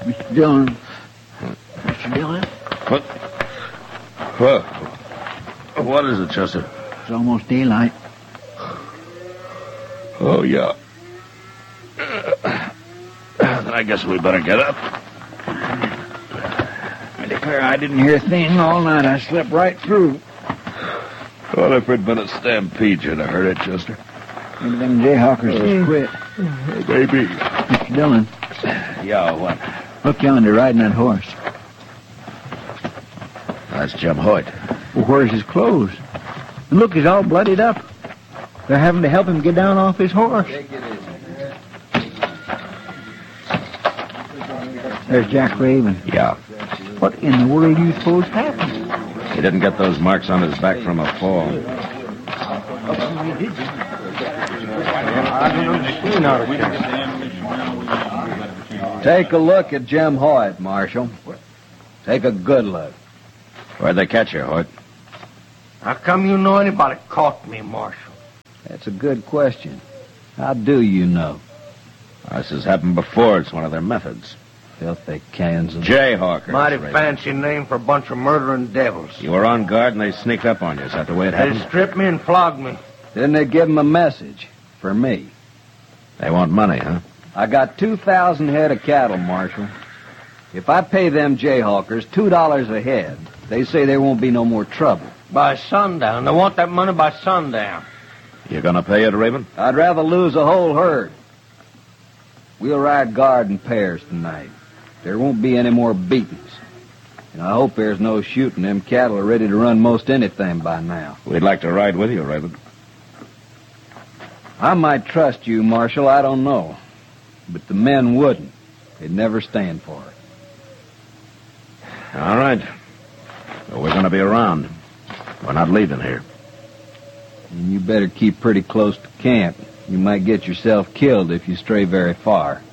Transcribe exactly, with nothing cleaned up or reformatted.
Mister Dillon. Mister Dillon? What? What? What is it, Chester? It's almost daylight. Oh, yeah. Then I guess we better get up. I declare I didn't hear a thing all night. I slept right through. What if there'd been a stampede, you'd have heard it, Chester? Maybe them jayhawkers just quit. Maybe. Mister Dillon. Yeah, what? Look yonder, riding that horse. That's Jim Hoyt. Well, where's his clothes? And look, he's all bloodied up. They're having to help him get down off his horse. There's Jack Raven. Yeah. What in the world do you suppose happened? He didn't get those marks on his back from a fall. Take a look at Jim Hoyt, Marshal. Take a good look. Where'd they catch you, Hoyt? How come you know anybody caught me, Marshal? That's a good question. How do you know? This has happened before. It's one of their methods. Filthy cans of... Jayhawkers. Mighty Raven. fancy name for a bunch of murdering devils. You were on guard and they sneaked up on you. Is that the way it They happened? stripped me and flogged me. Didn't they give him a message? For me. They want money, huh? I got two thousand head of cattle, Marshal. If I pay them jayhawkers two dollars a head, they say there won't be no more trouble. By sundown. They want that money by sundown. You gonna pay it, Raven? I'd rather lose a whole herd. We'll ride guard in pairs tonight. There won't be any more beatings. And I hope there's no shooting. Them cattle are ready to run most anything by now. We'd like to ride with you, Raven. I might trust you, Marshal, I don't know. But the men wouldn't. They'd never stand for it. All right. Well, we're gonna be around. We're not leaving here. And you better keep pretty close to camp. You might get yourself killed if you stray very far.